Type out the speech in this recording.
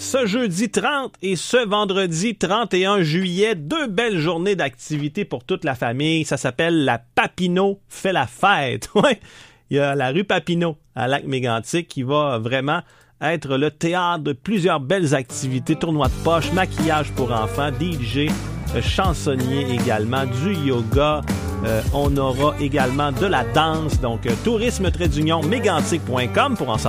ce jeudi 30 et ce vendredi 31 juillet. 2 belles journées d'activité pour toute la famille. Ça s'appelle la Papineau fait la fête. Ouais. Il y a la rue Papineau à Lac-Mégantic qui va vraiment être le théâtre de plusieurs belles activités. Tournoi de poche, maquillage pour enfants, DJ, chansonnier également, du yoga. On aura également de la danse. Donc, tourisme-mégantic.com pour en savoir